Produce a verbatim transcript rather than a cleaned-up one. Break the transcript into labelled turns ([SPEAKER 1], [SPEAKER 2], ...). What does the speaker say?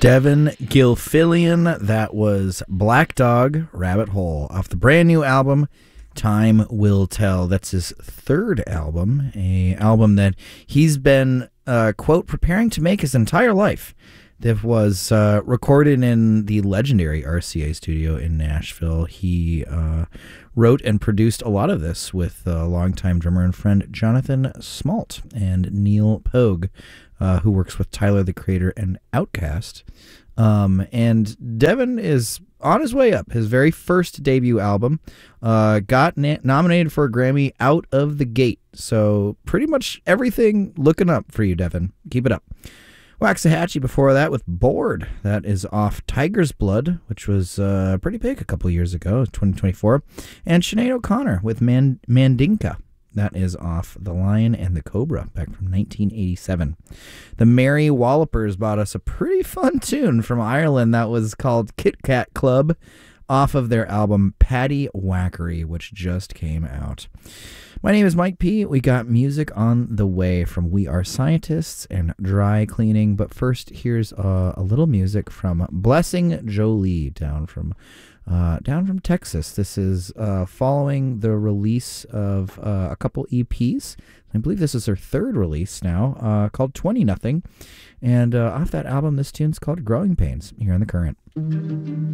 [SPEAKER 1] Devin Gilfillian, that was Black Dog, Rabbit Hole, off the brand new album, Time Will Tell. That's his third album, a album that he's been, uh, quote, preparing to make his entire life. That was uh, recorded in the legendary R C A studio in Nashville. He uh, wrote and produced a lot of this with uh, longtime drummer and friend Jonathan Smalt and Neil Pogue, uh, who works with Tyler, the Creator, and Outkast. Um, and Devin is on his way up. His very first debut album uh, got na- nominated for a Grammy out of the gate. So pretty much everything looking up for you, Devin. Keep it up. Waxahachie before that with Bored. That is off Tiger's Blood, which was uh, pretty big a couple years ago, twenty twenty-four. And Sinead O'Connor with Man- Mandinka. That is off The Lion and the Cobra, back from nineteen eighty-seven. The Merry Wallopers bought us a pretty fun tune from Ireland that was called Kit Kat Club, off of their album Paddy Wackery, which just came out. My name is Mike P. We got music on the way from We Are Scientists and Dry Cleaning, but first here's uh, a little music from Blessing Jolie down from uh, down from Texas. This is uh, following the release of uh, a couple E Ps. I believe this is her third release now, uh, called twenty nothing, and uh, off that album, this tune's called Growing Pains here in The Current.